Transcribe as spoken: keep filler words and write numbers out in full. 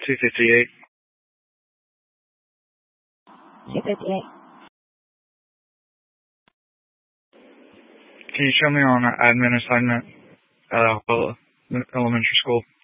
two fifty-eight. two fifty-eight. Can you show me on an admin assignment at Alcoa Elementary School?